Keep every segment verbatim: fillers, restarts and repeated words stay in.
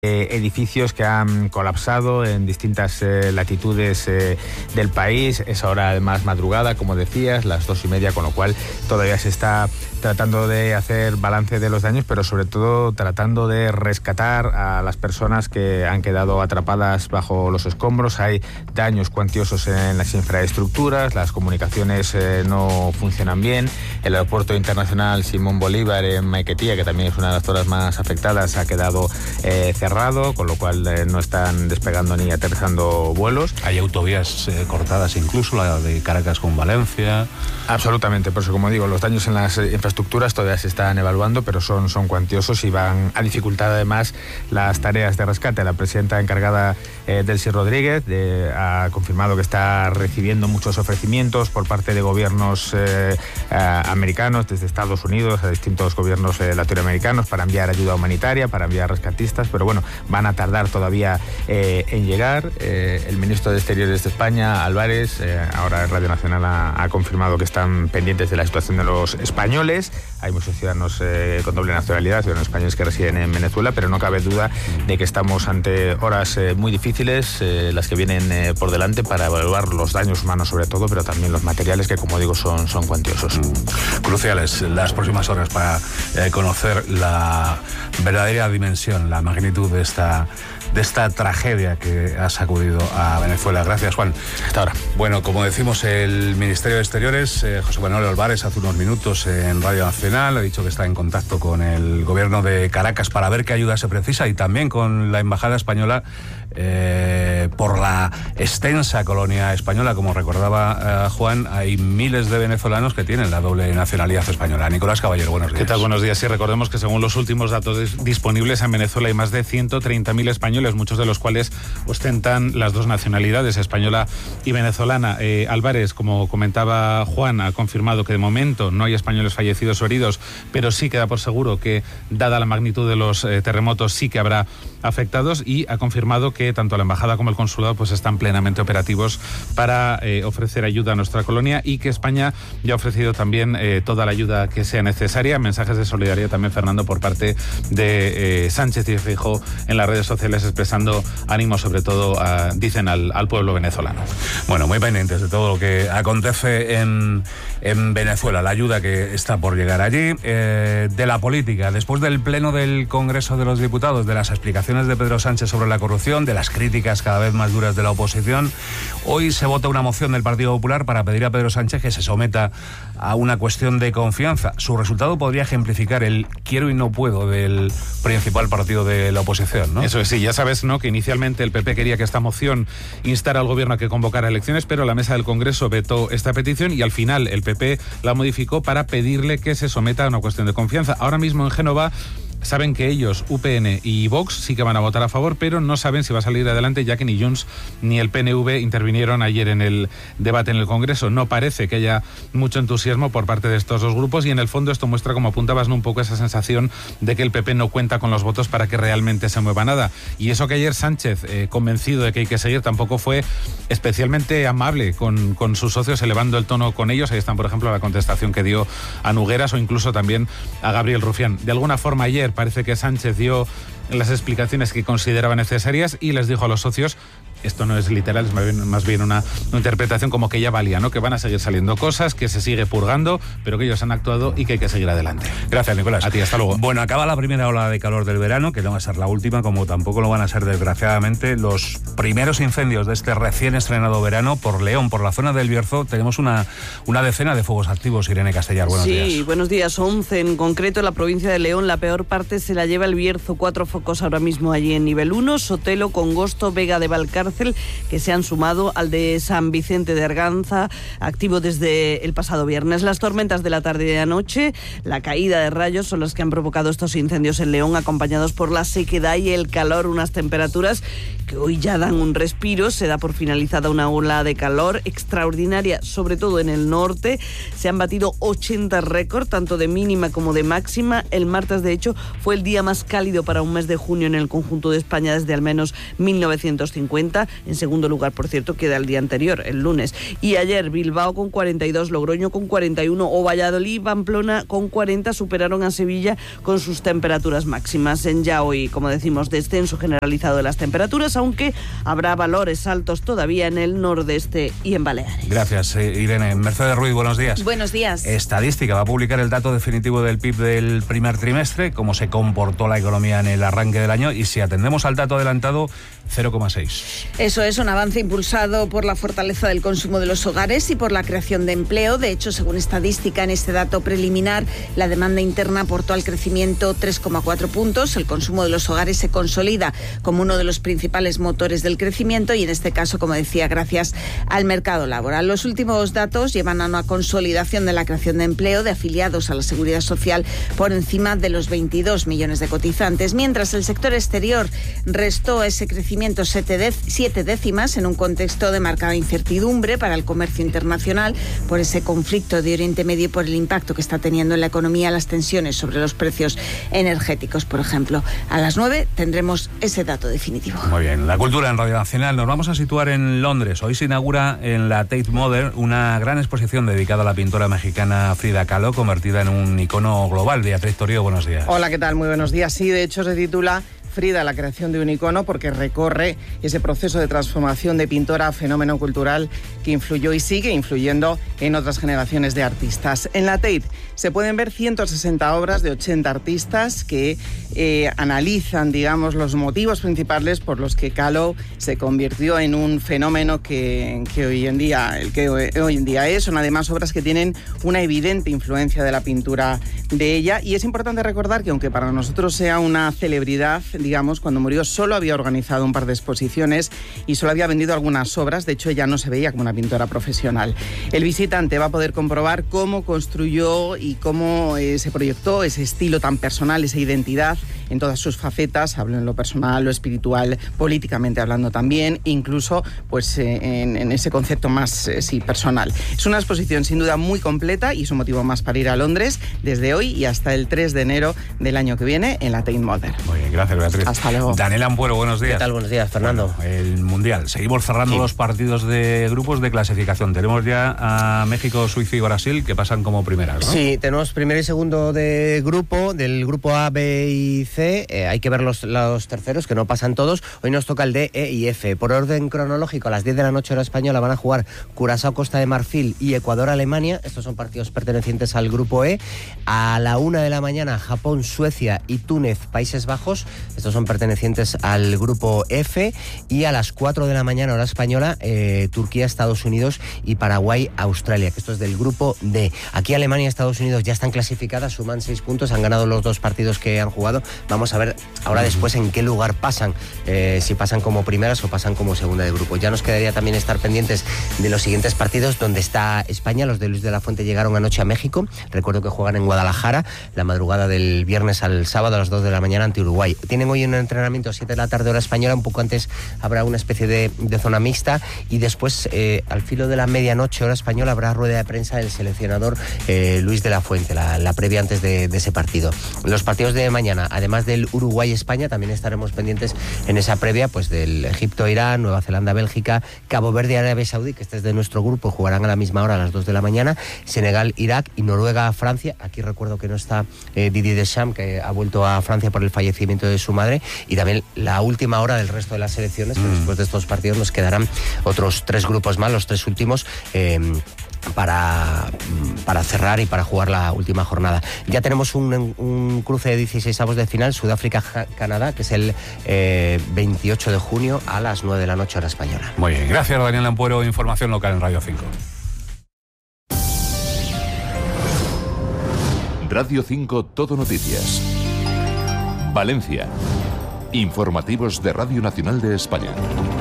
Eh, edificios que han colapsado en distintas eh, latitudes eh, del país. Es ahora además madrugada, como decías, las dos y media, con lo cual todavía se está tratando de hacer balance de los daños, pero sobre todo tratando de rescatar a las personas que han quedado atrapadas bajo los escombros. Hay daños cuantiosos en las infraestructuras, las comunicaciones eh, no funcionan bien. El aeropuerto internacional Simón Bolívar en Maiquetía, que también es una de las zonas más afectadas, ha quedado eh, cerrado, con lo cual eh, no están despegando ni aterrizando vuelos. Hay autovías eh, cortadas, incluso la de Caracas con Valencia. Absolutamente, por eso, como digo, los daños en las infraestructuras todavía se están evaluando, pero son, son cuantiosos y van a dificultar además las tareas de rescate. La presidenta encargada, eh, Delcy Rodríguez, de, ha confirmado que está recibiendo muchos ofrecimientos por parte de gobiernos eh, eh, americanos, desde Estados Unidos a distintos gobiernos eh, latinoamericanos, para enviar ayuda humanitaria, para enviar rescatistas, pero bueno, van a tardar todavía eh, en llegar. Eh, el ministro de Exteriores de España, Álvarez, eh, ahora en Radio Nacional ha, ha confirmado que están pendientes de la situación de los españoles. Hay muchos ciudadanos eh, con doble nacionalidad, ciudadanos españoles que residen en Venezuela, pero no cabe duda de que estamos ante horas eh, muy difíciles, eh, las que vienen eh, por delante, para evaluar los daños humanos sobre todo, pero también los materiales, que como digo son, son cuantiosos. Mm. Cruciales las próximas horas para eh, conocer la verdadera dimensión, la magnitud de esta de esta tragedia que ha sacudido a Venezuela. Gracias, Juan. Hasta ahora. Bueno, como decimos, el Ministerio de Exteriores, eh, José Manuel Álvarez, hace unos minutos en Radio Nacional, ha dicho que está en contacto con el gobierno de Caracas para ver qué ayuda se precisa, y también con la Embajada Española eh, por la extensa colonia española. Como recordaba eh, Juan, hay miles de venezolanos que tienen la doble nacionalidad española. Nicolás Caballero, buenos días. ¿Qué tal? Buenos días. Sí, recordemos que según los últimos datos disponibles en Venezuela hay más de ciento treinta mil españoles, muchos de los cuales ostentan las dos nacionalidades, española y venezolana. Eh, Álvarez, como comentaba Juan, ha confirmado que de momento no hay españoles fallecidos o heridos, pero sí queda por seguro que, dada la magnitud de los eh, terremotos, sí que habrá afectados, y ha confirmado que tanto la embajada como el consulado pues están plenamente operativos para eh, ofrecer ayuda a nuestra colonia, y que España ya ha ofrecido también eh, toda la ayuda que sea necesaria. Mensajes de solidaridad también, Fernando, por parte de eh, Sánchez y Feijóo en las redes sociales, expresando ánimo sobre todo, a, dicen, al, al pueblo venezolano. Bueno, muy pendientes de todo lo que acontece en, en Venezuela, la ayuda que está por llegar allí. Eh, de la política, después del pleno del Congreso de los Diputados, de las explicaciones de Pedro Sánchez sobre la corrupción, de las críticas cada vez más duras de la oposición, hoy se vota una moción del Partido Popular para pedir a Pedro Sánchez que se someta a una cuestión de confianza. Su resultado podría ejemplificar el quiero y no puedo del principal partido de la oposición, ¿no? Eso es, sí, ya sabes, ¿no?, que inicialmente el P P quería que esta moción instara al gobierno a que convocara elecciones, pero la mesa del Congreso vetó esta petición y al final el P P la modificó para pedirle que se someta a una cuestión de confianza. Ahora mismo en Génova saben que ellos, U P N y Vox, sí que van a votar a favor, pero no saben si va a salir adelante, ya que ni Junts ni el P N V intervinieron ayer en el debate en el Congreso. No parece que haya mucho entusiasmo por parte de estos dos grupos, y en el fondo esto muestra, como apuntabas, ¿no?, un poco esa sensación de que el P P no cuenta con los votos para que realmente se mueva nada. Y eso que ayer Sánchez, eh, convencido de que hay que seguir, tampoco fue especialmente amable con, con sus socios, elevando el tono con ellos. Ahí están, por ejemplo, la contestación que dio a Nogueras o incluso también a Gabriel Rufián. De alguna forma ayer parece que Sánchez dio las explicaciones que consideraba necesarias y les dijo a los socios, esto no es literal, es más bien, más bien una, una interpretación como que ya valía, ¿no?, que van a seguir saliendo cosas, que se sigue purgando, pero que ellos han actuado y que hay que seguir adelante. Gracias, Nicolás. A ti, hasta luego. Bueno, acaba la primera ola de calor del verano, que no va a ser la última, como tampoco lo van a ser, desgraciadamente, los primeros incendios de este recién estrenado verano por León, por la zona del Bierzo. Tenemos una, una decena de fuegos activos. Irene Castellar, buenos sí, días. Sí, buenos días. once en concreto en la provincia de León. La peor parte se la lleva el Bierzo. Cuatro focos ahora mismo allí en nivel uno. Sotelo, Congosto, Vega de Valcárcel, que se han sumado al de San Vicente de Arganza, activo desde el pasado viernes. Las tormentas de la tarde y de la noche, la caída de rayos, son las que han provocado estos incendios en León, acompañados por la sequedad y el calor, unas temperaturas que hoy ya dan un respiro. Se da por finalizada una ola de calor extraordinaria, sobre todo en el norte. Se han batido ochenta récords, tanto de mínima como de máxima. El martes, de hecho, fue el día más cálido para un mes de junio en el conjunto de España desde al menos mil novecientos cincuenta. cuarenta. En segundo lugar, por cierto, queda el día anterior, el lunes. Y ayer Bilbao con cuarenta y dos, Logroño con cuarenta y uno o Valladolid y Pamplona con cuarenta superaron a Sevilla con sus temperaturas máximas. En ya hoy, como decimos, descenso generalizado de las temperaturas, aunque habrá valores altos todavía en el nordeste y en Baleares. Gracias, Irene. Mercedes Ruiz, buenos días. Buenos días. Estadística va a publicar el dato definitivo del P I B del primer trimestre, cómo se comportó la economía en el arranque del año, y si atendemos al dato adelantado, cero coma seis. Eso es un avance impulsado por la fortaleza del consumo de los hogares y por la creación de empleo. De hecho, según estadística, en este dato preliminar, la demanda interna aportó al crecimiento tres coma cuatro puntos. El consumo de los hogares se consolida como uno de los principales motores del crecimiento y, en este caso, como decía, gracias al mercado laboral. Los últimos datos llevan a una consolidación de la creación de empleo de afiliados a la Seguridad Social por encima de los veintidós millones de cotizantes, mientras el sector exterior restó ese crecimiento siete décimas en un contexto de marcada incertidumbre para el comercio internacional por ese conflicto de Oriente Medio y por el impacto que está teniendo en la economía las tensiones sobre los precios energéticos, por ejemplo. A las nueve tendremos ese dato definitivo. Muy bien, la cultura en Radio Nacional. Nos vamos a situar en Londres. Hoy se inaugura en la Tate Modern una gran exposición dedicada a la pintora mexicana Frida Kahlo, convertida en un icono global. Beatriz Torío, buenos días. Hola, ¿qué tal? Muy buenos días. Sí, de hecho se titula Frida, la creación de un icono, porque recorre ese proceso de transformación de pintora a fenómeno cultural que influyó y sigue influyendo en otras generaciones de artistas. En la Tate se pueden ver ciento sesenta obras de ochenta artistas que eh, analizan, digamos, los motivos principales por los que Kahlo se convirtió en un fenómeno que, que hoy en día, el que hoy en día es. Son además obras que tienen una evidente influencia de la pintura de ella, y es importante recordar que, aunque para nosotros sea una celebridad, digamos, cuando murió solo había organizado un par de exposiciones y solo había vendido algunas obras. De hecho, ella no se veía como una pintora profesional. El visitante va a poder comprobar cómo construyó y cómo eh, se proyectó ese estilo tan personal, esa identidad en todas sus facetas. Hablo en lo personal, lo espiritual, políticamente hablando también, incluso pues eh, en, en ese concepto más eh, sí, personal. Es una exposición sin duda muy completa y es un motivo más para ir a Londres desde hoy y hasta el tres de enero del año que viene en la Tate Modern. Muy bien, gracias, Beatriz. Hasta luego. Daniel Ampuero, buenos días. ¿Qué tal? Buenos días, Fernando. Bueno, el Mundial. Seguimos cerrando sí. los partidos de grupos de clasificación. Tenemos ya a México, Suiza y Brasil que pasan como primeras, ¿no? Sí, tenemos primero y segundo de grupo, del grupo A, B y C. Eh, hay que ver los, los terceros, que no pasan todos. Hoy nos toca el D, E y F. Por orden cronológico, a las diez de la noche hora española van a jugar Curazao, Costa de Marfil y Ecuador, Alemania. Estos son partidos pertenecientes al grupo E. A la una de la mañana, Japón, Suecia y Túnez, Países Bajos. Estos son pertenecientes al grupo F. Y a las cuatro de la mañana hora española, eh, Turquía, Estados Unidos y Paraguay, Australia, que esto es del grupo D. Aquí Alemania y Estados Unidos ya están clasificadas, suman seis puntos, han ganado los dos partidos que han jugado. Vamos a ver ahora después en qué lugar pasan, eh, si pasan como primeras o pasan como segunda de grupo. Ya nos quedaría también estar pendientes de los siguientes partidos, donde está España. Los de Luis de la Fuente llegaron anoche a México. Recuerdo que juegan en Guadalajara la madrugada del viernes al sábado a las dos de la mañana ante Uruguay. Tienen hoy un entrenamiento a siete de la tarde hora española, un poco antes habrá una especie de, de zona mixta y después eh, al filo de la medianoche hora española habrá rueda de prensa del seleccionador eh, Luis de la Fuente, la, la previa antes de, de ese partido. Los partidos de mañana, además del Uruguay-España, también estaremos pendientes en esa previa pues del Egipto-Irán, Nueva Zelanda-Bélgica, Cabo Verde-Arabia Saudí, que este es de nuestro grupo, jugarán a la misma hora a las dos de la mañana, Senegal-Irak y Noruega-Francia. Aquí recuerdo que no está eh, Didier Deschamps, que ha vuelto a Francia por el fallecimiento de su madre, y también la última hora del resto de las selecciones, que mm. después de estos partidos nos quedarán otros tres grupos más, los tres últimos, eh, para, para cerrar y para jugar la última jornada. Ya tenemos un, un cruce de dieciseisavos de final, Sudáfrica-Canadá, que es el eh, veintiocho de junio a las nueve de la noche hora española. Muy bien, gracias Daniel Ampuero, información local en Radio cinco. Radio cinco Todo Noticias. Valencia. Informativos de Radio Nacional de España.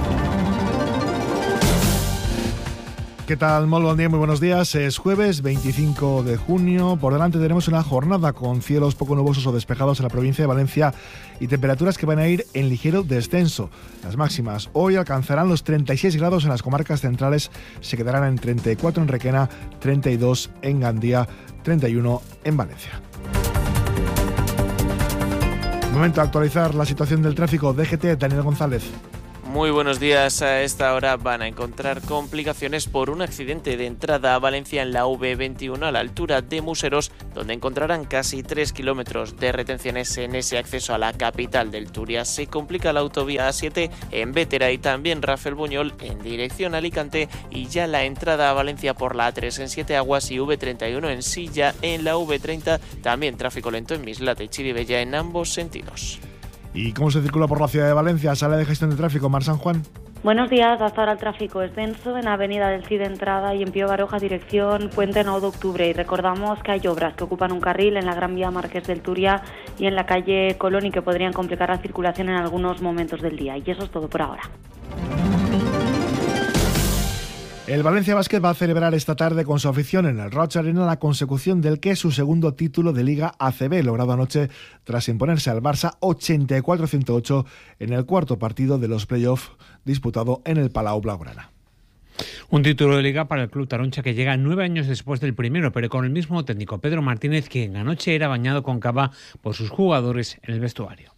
¿Qué tal? Muy buen día, muy buenos días. Es jueves veinticinco de junio. Por delante tenemos una jornada con cielos poco nubosos o despejados en la provincia de Valencia y temperaturas que van a ir en ligero descenso. Las máximas hoy alcanzarán los treinta y seis grados en las comarcas centrales, se quedarán en treinta y cuatro en Requena, treinta y dos en Gandía, treinta y uno en Valencia. Momento de actualizar la situación del tráfico. D G T, Daniel González. Muy buenos días. A esta hora van a encontrar complicaciones por un accidente de entrada a Valencia en la A V veintiuno a la altura de Museros, donde encontrarán casi tres kilómetros de retenciones en ese acceso a la capital del Turia. Se complica la autovía A siete en Bétera y también Rafael Buñol en dirección a Alicante, y ya la entrada a Valencia por la A tres en Siete Aguas y V treinta y uno en Silla en la V treinta. También tráfico lento en Mislata y Chirivella en ambos sentidos. ¿Y cómo se circula por la ciudad de Valencia? Sala de gestión de tráfico, Mar San Juan. Buenos días. Hasta ahora el tráfico es denso en Avenida del Cid entrada y en Pío Baroja dirección Puente nueve de octubre. Y recordamos que hay obras que ocupan un carril en la Gran Vía Marqués del Turia y en la calle Colón y que podrían complicar la circulación en algunos momentos del día. Y eso es todo por ahora. El Valencia Basket va a celebrar esta tarde con su afición en el Roig Arena la consecución del que es su segundo título de Liga A C B, logrado anoche tras imponerse al Barça ochenta y cuatro a ciento ocho en el cuarto partido de los playoffs disputado en el Palau Blaugrana. Un título de Liga para el club taroncha que llega nueve años después del primero, pero con el mismo técnico, Pedro Martínez, quien anoche era bañado con cava por sus jugadores en el vestuario.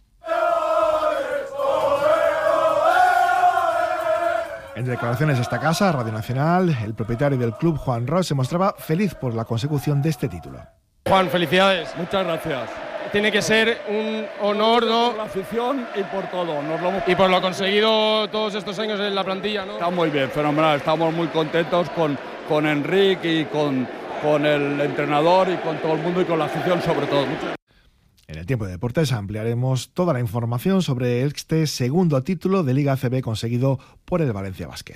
En declaraciones de esta casa, Radio Nacional, el propietario del club, Juan Ros, se mostraba feliz por la consecución de este título. Juan, felicidades. Muchas gracias. Tiene que ser un honor, ¿no? Por la afición y por todo. Nos lo hemos... Y por lo conseguido todos estos años en la plantilla, ¿no? Está muy bien, fenomenal. Estamos muy contentos con, con Enrique y con, con el entrenador y con todo el mundo y con la afición sobre todo. Muchas... En el tiempo de deportes ampliaremos toda la información sobre este segundo título de Liga A C B conseguido por el Valencia Basket.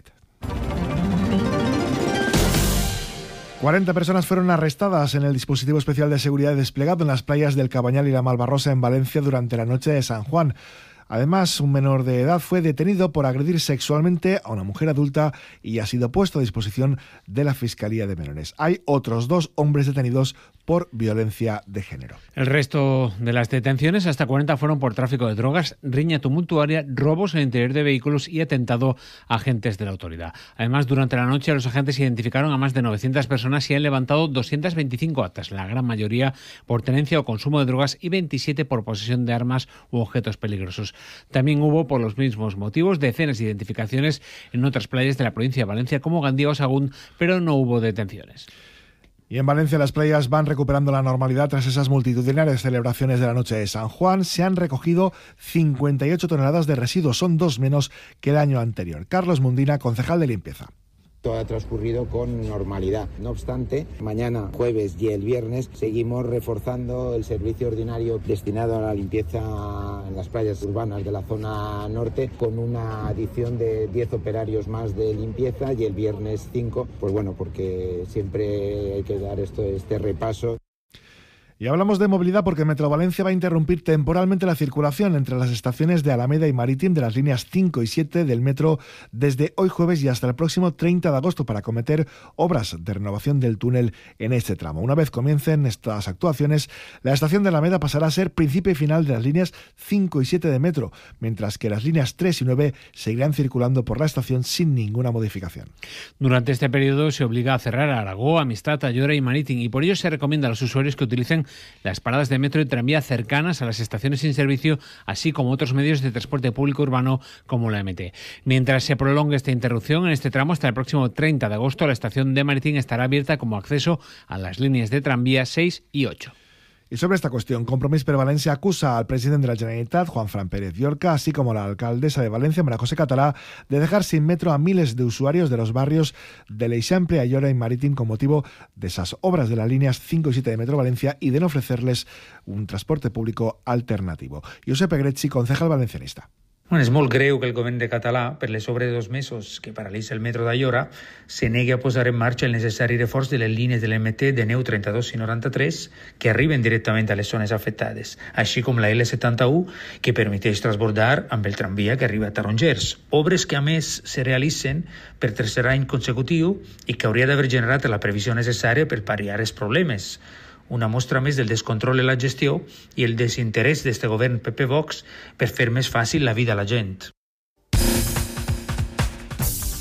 cuarenta personas fueron arrestadas en el dispositivo especial de seguridad desplegado en las playas del Cabañal y la Malvarrosa en Valencia durante la noche de San Juan. Además, un menor de edad fue detenido por agredir sexualmente a una mujer adulta y ha sido puesto a disposición de la Fiscalía de Menores. Hay otros dos hombres detenidos por violencia de género. El resto de las detenciones, hasta cuarenta, fueron por tráfico de drogas, riña tumultuaria, robos en el interior de vehículos y atentado a agentes de la autoridad. Además, durante la noche los agentes identificaron a más de novecientas personas y han levantado doscientas veinticinco actas, la gran mayoría por tenencia o consumo de drogas y veintisiete por posesión de armas u objetos peligrosos. También hubo, por los mismos motivos, decenas de identificaciones en otras playas de la provincia de Valencia como Gandía o Sagún, pero no hubo detenciones. Y en Valencia las playas van recuperando la normalidad tras esas multitudinarias celebraciones de la noche de San Juan. Se han recogido cincuenta y ocho toneladas de residuos, son dos menos que el año anterior. Carlos Mundina, concejal de limpieza. Todo ha transcurrido con normalidad. No obstante, mañana, jueves y el viernes seguimos reforzando el servicio ordinario destinado a la limpieza en las playas urbanas de la zona norte con una adición de diez operarios más de limpieza y el viernes cinco, pues bueno, porque siempre hay que dar esto, este repaso. Y hablamos de movilidad porque Metro Valencia va a interrumpir temporalmente la circulación entre las estaciones de Alameda y Marítim de las líneas cinco y siete del metro desde hoy jueves y hasta el próximo treinta de agosto para acometer obras de renovación del túnel en este tramo. Una vez comiencen estas actuaciones, la estación de Alameda pasará a ser principio y final de las líneas cinco y siete de metro, mientras que las líneas tres y nueve seguirán circulando por la estación sin ninguna modificación. Durante este periodo se obliga a cerrar a Aragó, Amistad, Ayora y Marítim, y por ello se recomienda a los usuarios que utilicen las paradas de metro y tranvía cercanas a las estaciones sin servicio, así como otros medios de transporte público urbano como la M T. Mientras se prolongue esta interrupción en este tramo hasta el próximo treinta de agosto, la estación de Marítim estará abierta como acceso a las líneas de tranvía seis y ocho. Y sobre esta cuestión, Compromís per Valencia acusa al presidente de la Generalitat, Juan Fran Pérez Llorca, así como a la alcaldesa de Valencia, María José Catalá, de dejar sin metro a miles de usuarios de los barrios de l'Eixample, Ayora y Marítim con motivo de esas obras de las líneas cinco y siete de Metro Valencia y de no ofrecerles un transporte público alternativo. Josep Egrechi, concejal valencianista. Bueno, és molt greu que el govern de català, per les obres de dos mesos que paralitza el metro d'Aiora, se negui a posar en marxa el necessari reforç de les línies de l'M T de Neu trenta-dos i noranta-tres que arriben directament a les zones afectades, així com la L setanta-u que permeteix transbordar amb el tramvia que arriba a Tarongers. Obres que a més se realitzen per tercer any consecutiu i que hauria d'haver generat la previsió necessària per pal·liar els problemes. Una mostra més del descontrol en la gestió i el desinterès d'este govern P P Vox per fer més fàcil la vida a la gent.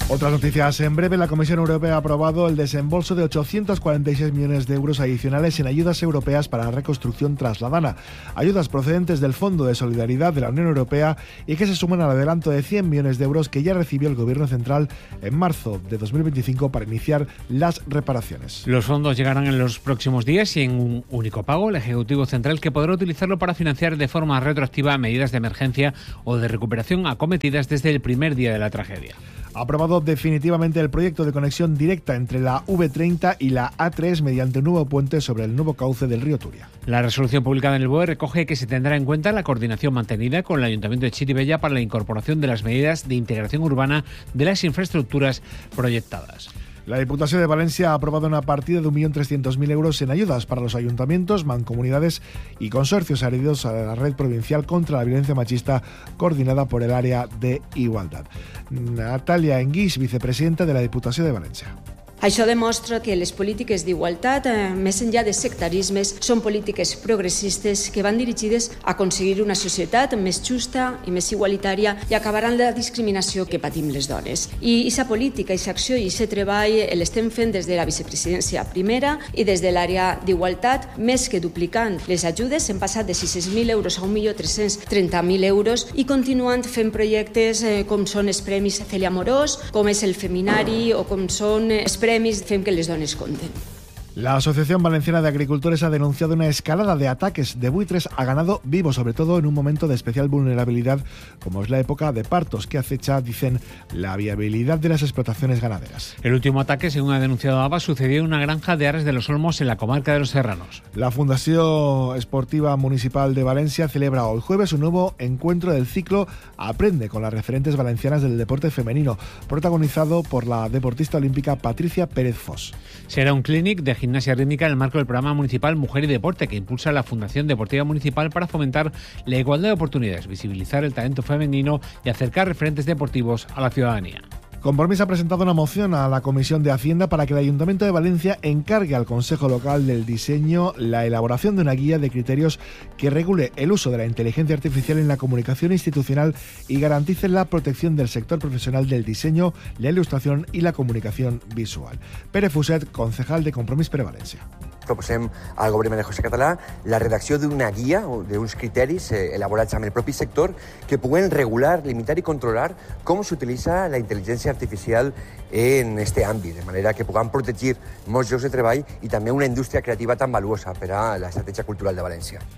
Otras noticias en breve. La Comisión Europea ha aprobado el desembolso de ochocientos cuarenta y seis millones de euros adicionales en ayudas europeas para la reconstrucción trasladana. Ayudas procedentes del Fondo de Solidaridad de la Unión Europea y que se suman al adelanto de cien millones de euros que ya recibió el Gobierno Central en marzo de dos mil veinticinco para iniciar las reparaciones. Los fondos llegarán en los próximos días y en un único pago. El Ejecutivo Central que podrá utilizarlo para financiar de forma retroactiva medidas de emergencia o de recuperación acometidas desde el primer día de la tragedia. Ha aprobado definitivamente el proyecto de conexión directa entre la V treinta y la A tres mediante un nuevo puente sobre el nuevo cauce del río Turia. La resolución publicada en el B O E recoge que se tendrá en cuenta la coordinación mantenida con el Ayuntamiento de Chirivella para la incorporación de las medidas de integración urbana de las infraestructuras proyectadas. La Diputación de Valencia ha aprobado una partida de un millón trescientos mil euros en ayudas para los ayuntamientos, mancomunidades y consorcios adheridos a la red provincial contra la violencia machista coordinada por el área de igualdad. Natalia Enguix, vicepresidenta de la Diputació de València. Això demostra que les polítiques d'igualtat, eh, més enllà de sectarismes, són polítiques progressistes que van dirigides a aconseguir una societat més justa i més igualitària i acabaran la discriminació que patim les dones. I aquesta política, aquesta acció i aquest treball l'estem fent des de la vicepresidència primera i des de l'àrea d'igualtat, més que duplicant les ajudes, hem passat de sis-cents mil euros a un milió tres-cents trenta mil euros i continuant fent projectes eh, com són els Premis Celia Amorós, com és el Feminari o com són els premis fem que les dones compten. La Asociación Valenciana de Agricultores ha denunciado una escalada de ataques de buitres a ganado vivo, sobre todo en un momento de especial vulnerabilidad, como es la época de partos, que acecha, dicen, la viabilidad de las explotaciones ganaderas. El último ataque, según ha denunciado A B A, sucedió en una granja de Ares de los Olmos, en la comarca de los Serranos. La Fundación Esportiva Municipal de Valencia celebra hoy jueves un nuevo encuentro del ciclo Aprende con las referentes valencianas del deporte femenino, protagonizado por la deportista olímpica Patricia Pérez Fos. Será un clinic de gimnasia rítmica en el marco del programa municipal Mujer y Deporte que impulsa la Fundación Deportiva Municipal para fomentar la igualdad de oportunidades, visibilizar el talento femenino y acercar referentes deportivos a la ciudadanía. Compromís ha presentado una moción a la Comisión de Hacienda para que el Ayuntamiento de Valencia encargue al Consejo Local del Diseño la elaboración de una guía de criterios que regule el uso de la inteligencia artificial en la comunicación institucional y garantice la protección del sector profesional del diseño, la ilustración y la comunicación visual. Pere Fuset, concejal de Compromís per València. Proposem al Govern de José Català la redacció d'una guia o d'uns criteris eh, elaborats amb el propi sector que puguen regular, limitar i controlar com s'utilitza la intel·ligència artificial en este àmbit, de manera que puguem protegir molts llocs de treball i també una indústria creativa tan valuosa per a l'estratègia cultural de València.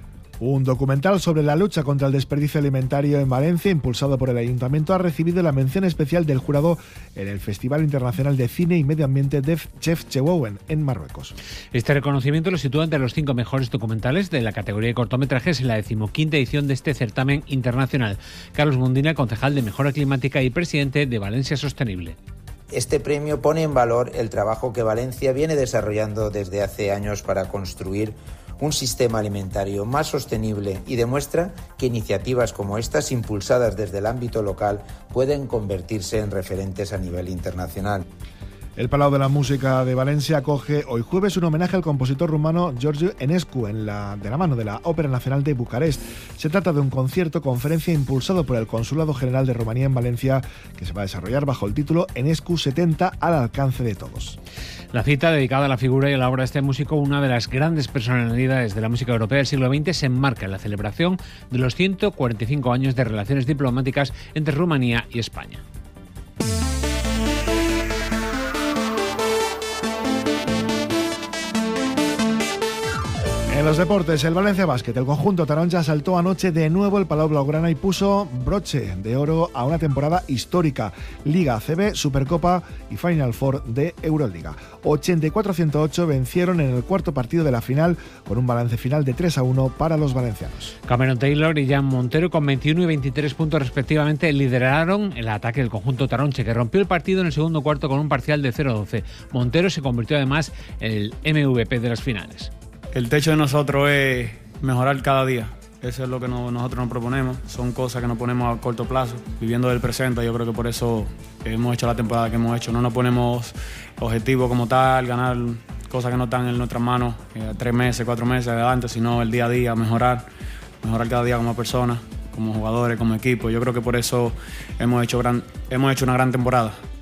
Un documental sobre la lucha contra el desperdicio alimentario en Valencia, impulsado por el Ayuntamiento, ha recibido la mención especial del jurado en el Festival Internacional de Cine y Medio Ambiente de Chef Chewowen, en Marruecos. Este reconocimiento lo sitúa entre los cinco mejores documentales de la categoría de cortometrajes en la decimoquinta edición de este certamen internacional. Carlos Mundina, concejal de Mejora Climática y presidente de Valencia Sostenible. Este premio pone en valor el trabajo que Valencia viene desarrollando desde hace años para construir un sistema alimentario más sostenible y demuestra que iniciativas como estas, impulsadas desde el ámbito local, pueden convertirse en referentes a nivel internacional. El Palau de la Música de Valencia acoge hoy jueves un homenaje al compositor rumano George Enescu en la, de la mano de la Ópera Nacional de Bucarest. Se trata de un concierto-conferencia impulsado por el Consulado General de Rumanía en Valencia que se va a desarrollar bajo el título Enescu setenta al alcance de todos. La cita, dedicada a la figura y a la obra de este músico, una de las grandes personalidades de la música europea del siglo veinte, se enmarca en la celebración de los ciento cuarenta y cinco años de relaciones diplomáticas entre Rumanía y España. En los deportes, el Valencia Basket, el conjunto taronja saltó anoche de nuevo el Palau Blaugrana y puso broche de oro a una temporada histórica. Liga A C B, Supercopa y Final Four de Euroliga. ochenta y cuatro a ciento ocho vencieron en el cuarto partido de la final con un balance final de tres a uno para los valencianos. Cameron Taylor y Jan Montero, con veintiuno y veintitrés puntos respectivamente, lideraron el ataque del conjunto taronche, que rompió el partido en el segundo cuarto con un parcial de cero a doce. Montero se convirtió además en el M V P de las finales. El techo de nosotros es mejorar cada día. Eso es lo que no, nosotros nos proponemos. Son cosas que nos ponemos a corto plazo, viviendo del presente. Yo creo que por eso hemos hecho la temporada que hemos hecho. No nos ponemos objetivos como tal, ganar cosas que no están en nuestras manos, eh, tres meses, cuatro meses adelante, sino el día a día, mejorar, mejorar cada día como persona, como jugadores, como equipo. Yo creo que por eso hemos hecho, gran, hemos hecho una gran temporada.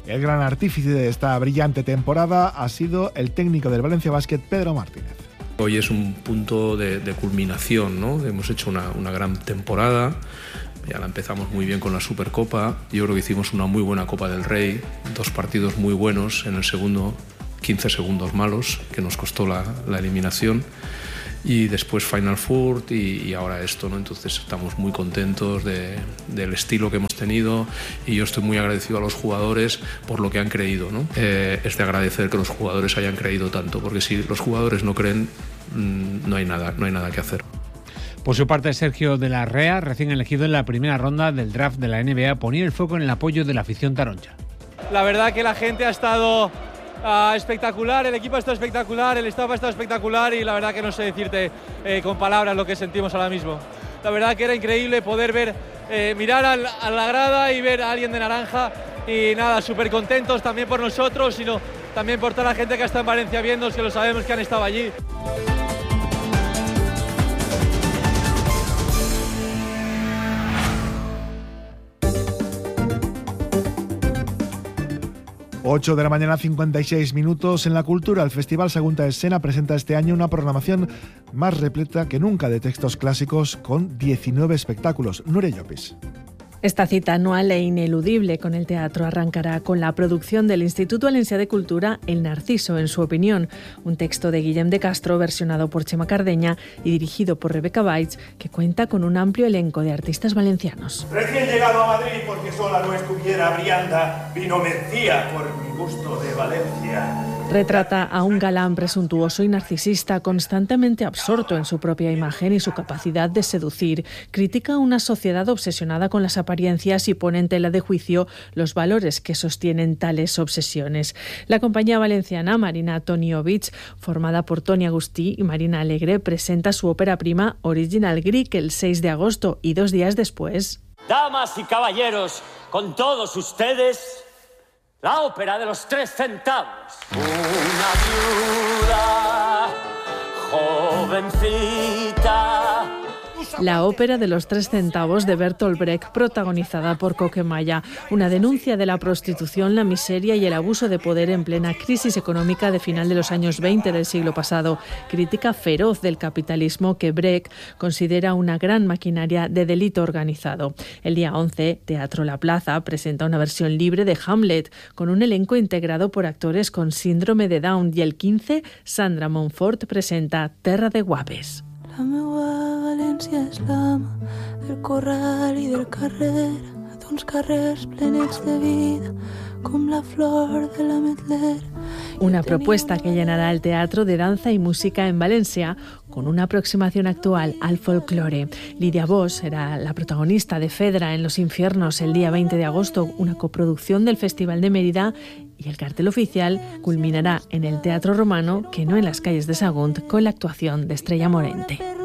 El gran artífice de esta brillante temporada ha sido el técnico del Valencia Basket, Pedro Martínez. Hoy es un punto de, de culminación, ¿no? Hemos hecho una, una gran temporada, ya la empezamos muy bien con la Supercopa, yo creo que hicimos una muy buena Copa del Rey, dos partidos muy buenos, en el segundo quince segundos malos, que nos costó la, la eliminación, y después Final Four y, y ahora esto, ¿no? Entonces estamos muy contentos de, del estilo que hemos tenido y yo estoy muy agradecido a los jugadores por lo que han creído, ¿no? Eh, es de agradecer que los jugadores hayan creído tanto, porque si los jugadores no creen, mmm, no hay nada, no hay nada que hacer. Por su parte, Sergio de la Rea, recién elegido en la primera ronda del draft de la N B A, ponía el foco en el apoyo de la afición taroncha. La verdad que la gente ha estado Uh, espectacular, el equipo ha estado espectacular, el staff ha estado espectacular y la verdad que no sé decirte eh, con palabras lo que sentimos ahora mismo. La verdad que era increíble poder ver, eh, mirar al, a la grada y ver a alguien de naranja y nada, súper contentos también por nosotros, sino también por toda la gente que está en Valencia viendo, que lo sabemos que han estado allí. ocho de la mañana, cincuenta y seis minutos. En la cultura, el Festival Sagunta Escena presenta este año una programación más repleta que nunca de textos clásicos, con diecinueve espectáculos. Nuria Llopis. Esta cita anual e ineludible con el teatro arrancará con la producción del Instituto Valencià de Cultura El Narciso, en su opinión, un texto de Guillem de Castro versionado por Chema Cardeña y dirigido por Rebeca Baix, que cuenta con un amplio elenco de artistas valencianos. Recién llegado a Madrid, porque sola no estuviera Brianda, vino Mencía por mi gusto de Valencia. Retrata a un galán presuntuoso y narcisista constantemente absorto en su propia imagen y su capacidad de seducir. Critica una sociedad obsesionada con las apariencias y pone en tela de juicio los valores que sostienen tales obsesiones. La compañía valenciana Marina Toniovic, formada por Toni Agustí y Marina Alegre, presenta su ópera prima Original Greek el seis de agosto y dos días después. Damas y caballeros, con todos ustedes, la ópera de los tres centavos. Una viuda jovencita. La ópera de los tres centavos de Bertolt Brecht, protagonizada por Coquemaya, una denuncia de la prostitución, la miseria y el abuso de poder en plena crisis económica de final de los años veinte del siglo pasado. Crítica feroz del capitalismo que Brecht considera una gran maquinaria de delito organizado. El día once, Teatro La Plaza presenta una versión libre de Hamlet, con un elenco integrado por actores con síndrome de Down, y el quince, Sandra Montfort presenta Terra de Guapes. La meua València és l'ama del corral i del carrer, d'uns carrers plenets de vida, com la flor de la metlera. Una propuesta que llenará el teatro de danza y música en Valencia, con una aproximación actual al folclore. Lidia Bosch será la protagonista de Fedra en los infiernos el día veinte de agosto, una coproducción del Festival de Mérida, y el cartel oficial culminará en el Teatro Romano, que no en las calles de Sagunt, con la actuación de Estrella Morente.